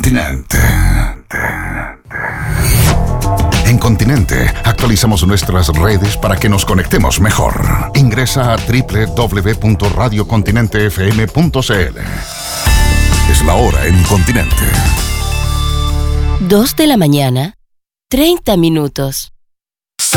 Continente. En Continente actualizamos nuestras redes para que nos conectemos mejor. Ingresa a www.radiocontinentefm.cl. Es la hora en Continente. 2:30 a.m, 30 minutos.